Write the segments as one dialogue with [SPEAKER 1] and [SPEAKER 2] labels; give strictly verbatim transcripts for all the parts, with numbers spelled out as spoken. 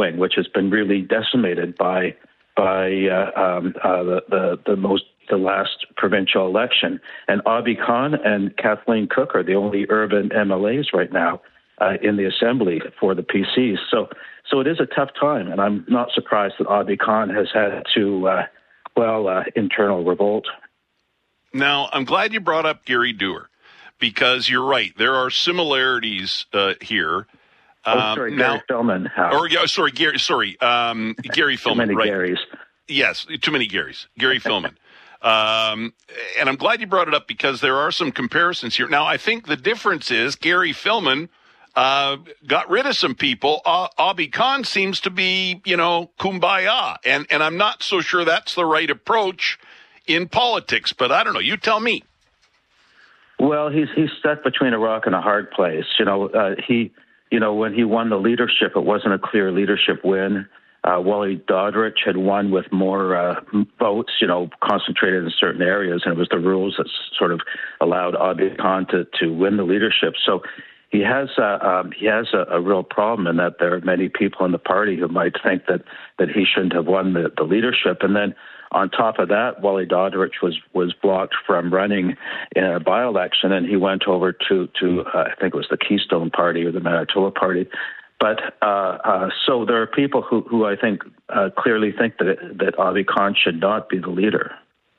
[SPEAKER 1] wing, which has been really decimated by by uh, um, uh, the, the the most the last provincial election. And Abi Khan and Kathleen Cook are the only urban M L As right now uh, in the assembly for the P Cs. So so it is a tough time, and I'm not surprised that Abi Khan has had to uh, quell uh, internal revolt.
[SPEAKER 2] Now, I'm glad you brought up Gary Doer, because you're right. There are similarities uh, here.
[SPEAKER 1] Um, oh, sorry, now, Gary Filmon. How?
[SPEAKER 2] Or yeah, sorry, Gary. Sorry, um, Gary Filmon.
[SPEAKER 1] Too many
[SPEAKER 2] right?
[SPEAKER 1] Garys.
[SPEAKER 2] Yes, too many Garys. Gary Filmon. Um, and I'm glad you brought it up, because there are some comparisons here. Now, I think the difference is Gary Filmon uh, got rid of some people. Uh, Abi Khan seems to be, you know, kumbaya. And, and I'm not so sure that's the right approach in politics, but I don't know. You tell me.
[SPEAKER 1] Well, he's he's stuck between a rock and a hard place. You know, uh, he, you know, when he won the leadership, it wasn't a clear leadership win. Uh, Wally Doddridge had won with more uh, votes, you know, concentrated in certain areas, and it was the rules that sort of allowed Abi Khan to, to win the leadership. So he has uh, um, he has a, a real problem in that there are many people in the party who might think that, that he shouldn't have won the, the leadership. And then on top of that, Wally Doddridge was, was blocked from running in a by-election, and he went over to, to uh, I think it was the Keystone Party or the Manitoba Party. But uh, uh, so there are people who, who I think uh, clearly think that it, that Abi Khan should not be the leader.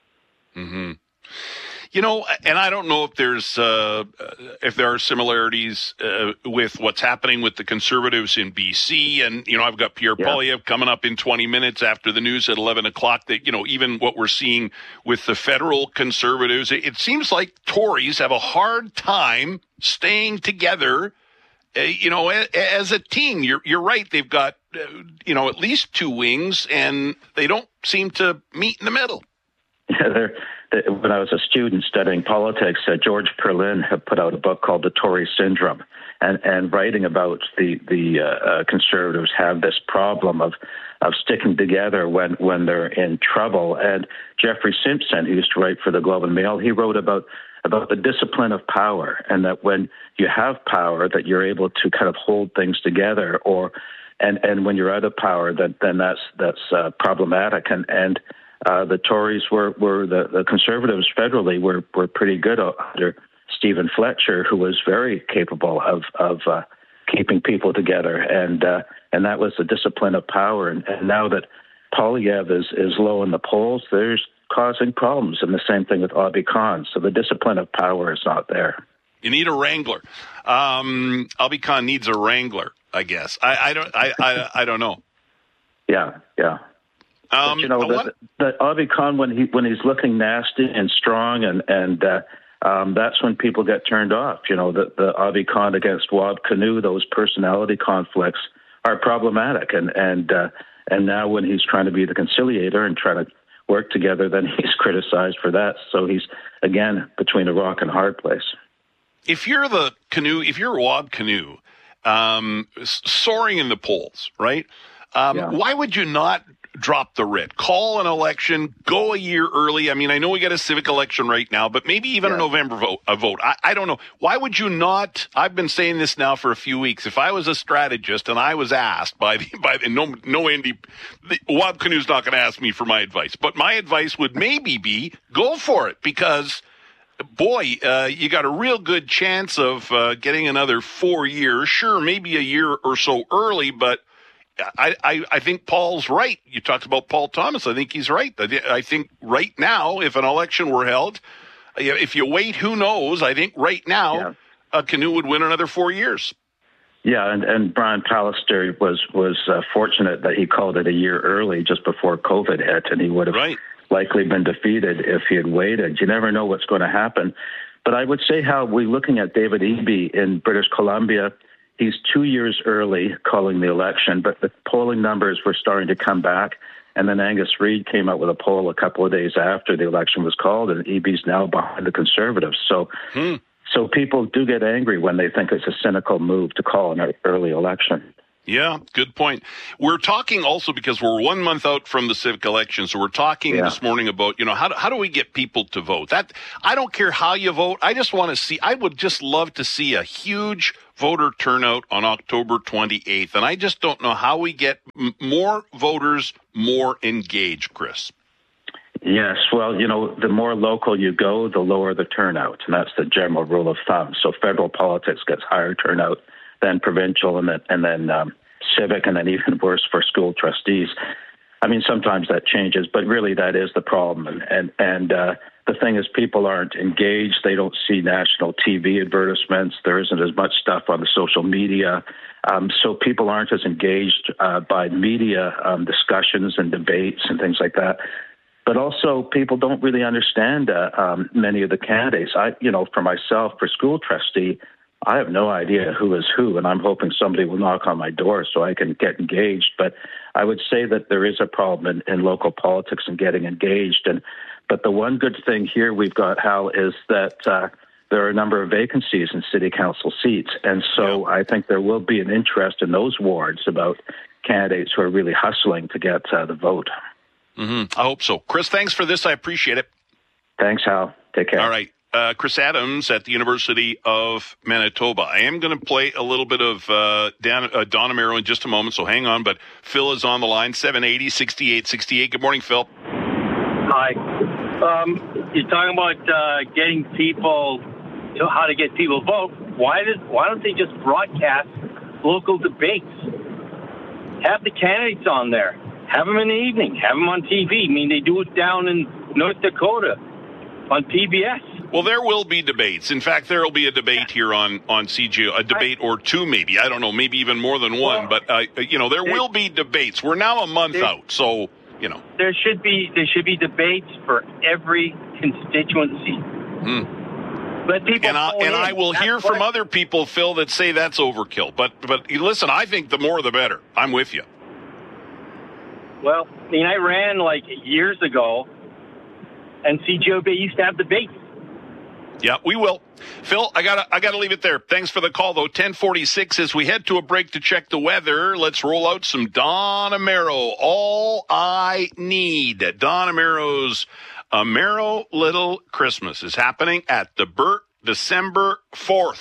[SPEAKER 2] Mm-hmm. You know, and I don't know if there's uh, if there are similarities uh, with what's happening with the Conservatives in B C. And, you know, I've got Pierre yeah. Poilievre coming up in twenty minutes after the news at eleven o'clock that, you know, even what we're seeing with the federal Conservatives, it, it seems like Tories have a hard time staying together, uh, you know, as, as a team. You're, you're right. They've got, uh, you know, at least two wings, and they don't seem to meet in the middle.
[SPEAKER 1] Yeah, they're. When I was a student studying politics, uh, George Perlin had put out a book called The Tory Syndrome, and, and writing about the the uh, uh, Conservatives have this problem of of sticking together when, when they're in trouble. And Jeffrey Simpson, who used to write for the Globe and Mail, he wrote about about the discipline of power, and that when you have power, that you're able to kind of hold things together, or and, and when you're out of power, that then that's that's uh, problematic. And and Uh, the Tories were, were the, the Conservatives federally were, were pretty good under Stephen Fletcher, who was very capable of, of uh, keeping people together. And uh, and that was the discipline of power. And, and now that Poilievre is, is low in the polls, there's causing problems. And the same thing with Abi Khan. So the discipline of power is not there.
[SPEAKER 2] You need a wrangler. Um, Abi Khan needs a wrangler, I guess. I, I don't I, I, I don't know.
[SPEAKER 1] Yeah, yeah.
[SPEAKER 2] Um,
[SPEAKER 1] but, you know, the, the Abi Khan, when he when he's looking nasty and strong, and and uh, um, that's when people get turned off. You know, the, the Abi Khan against Wab Kinew, those personality conflicts are problematic. And and uh, and now when he's trying to be the conciliator and trying to work together, then he's criticized for that. So he's again between a rock and a hard place.
[SPEAKER 2] If you're the Kinew, if you're Wab Kinew, um, soaring in the polls, right? Um, yeah. Why would you not drop the writ, call an election, go a year early? I mean, I know we got a civic election right now, but maybe even yeah. a November vote, a vote. I, I don't know. Why would you not? I've been saying this now for a few weeks. If I was a strategist and I was asked by the, by the, no, no Andy, the, Wab Kinew's not going to ask me for my advice, but my advice would maybe be go for it, because boy, uh, you got a real good chance of uh, getting another four years. Sure, maybe a year or so early, but I, I, I think Paul's right. You talked about Paul Thomas. I think he's right. I, th- I think right now, if an election were held, if you wait, who knows? I think right now, yeah. uh, Kinew would win another four years.
[SPEAKER 1] Yeah, and, and Brian Pallister was was uh, fortunate that he called it a year early, just before COVID hit, and he would have right. likely been defeated if he had waited. You never know what's going to happen. But I would say how we're looking at David Eby in British Columbia. He's two years early calling the election, but the polling numbers were starting to come back. And then Angus Reid came out with a poll a couple of days after the election was called, and Eby's now behind the Conservatives. So hmm. so people do get angry when they think it's a cynical move to call an early election.
[SPEAKER 2] Yeah, good point. We're talking also because we're one month out from the civic election, so we're talking yeah. this morning about, you know, how do, how do we get people to vote? That I don't care how you vote. I just want to see, I would just love to see a huge voter turnout on October twenty-eighth, and I just don't know how we get m- more voters more engaged, Chris.
[SPEAKER 1] Yes, well, you know, the more local you go, the lower the turnout, and that's the general rule of thumb. So federal politics gets higher turnout than provincial, and then, and then um, civic, and then even worse for school trustees. I mean, sometimes that changes, but really that is the problem. And and, and uh, the thing is, people aren't engaged. They don't see national T V advertisements. There isn't as much stuff on the social media. Um, so people aren't as engaged uh, by media um, discussions and debates and things like that. But also, people don't really understand uh, um, many of the candidates. I, you know, for myself, for school trustee, I have no idea who is who, and I'm hoping somebody will knock on my door so I can get engaged. But I would say that there is a problem in, in local politics and getting engaged. And but the one good thing here we've got, Hal, is that uh, there are a number of vacancies in city council seats, and so I think there will be an interest in those wards about candidates who are really hustling to get uh, the vote.
[SPEAKER 2] Mm-hmm. I hope so. Chris, thanks for this. I appreciate it.
[SPEAKER 1] Thanks, Hal. Take care.
[SPEAKER 2] All right. Uh, Chris Adams at the University of Manitoba. I am going to play a little bit of uh, Dan, uh, Don Amero in just a moment, so hang on. But Phil is on the line, seven eighty, sixty-eight sixty-eight. Good morning, Phil.
[SPEAKER 3] Hi. Um, you're talking about uh, getting people, you know, how to get people to vote. Why, does, why don't they just broadcast local debates? Have the candidates on there. Have them in the evening. Have them on T V. I mean, they do it down in North Dakota on P B S.
[SPEAKER 2] Well, there will be debates. In fact, there will be a debate here on, on C G O, a debate or two maybe. I don't know, maybe even more than one. Well, but, uh, you know, there, there will be debates. We're now a month there, out, so, you know.
[SPEAKER 3] There should be there should be debates for every constituency.
[SPEAKER 2] Hmm.
[SPEAKER 3] Let people
[SPEAKER 2] and I, and I will hear from what? other people, Phil, that say that's overkill. But, but listen, I think the more the better. I'm with you.
[SPEAKER 3] Well, I mean, I ran like years ago, and C G O B used to have debates.
[SPEAKER 2] Yeah, we will. Phil, I gotta, I gotta leave it there. Thanks for the call, though. ten forty-six, as we head to a break to check the weather, let's roll out some Don Amero. All I Need. Don Amero's Amero Little Christmas is happening at the Burt December fourth.